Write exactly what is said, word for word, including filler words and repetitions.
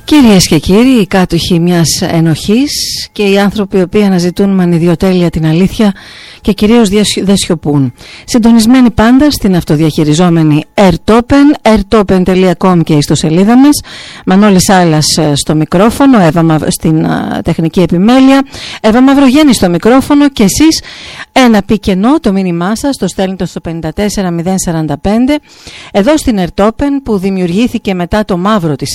Κυρίες και κύριοι, οι κάτοχοι μιας ενοχής και οι άνθρωποι οι οποίοι αναζητούν με ανιδιοτέλεια την αλήθεια και κυρίως δεν σιωπούν. Συντονισμένοι πάντα στην αυτοδιαχειριζόμενη Airtopen, airtopen τελεία com και η ιστοσελίδα μας. Μανώλης Άλλας στο μικρόφωνο, Εύα Μαυ... στην α, τεχνική επιμέλεια, Εύα Μαυρογέννη στο μικρόφωνο και εσείς ένα πικενό το μήνυμά σας το στέλνετε στο πέντε τέσσερα μηδέν σαράντα πέντε εδώ στην Airtopen που δημιουργήθηκε μετά το μαύρο της